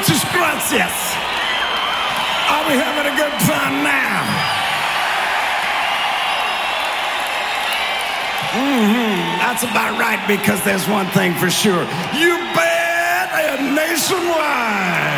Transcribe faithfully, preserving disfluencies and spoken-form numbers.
Muchas gracias. Are we having a good time now? Mm-hmm. That's about right, because there's one thing for sure. You bet, and nationwide.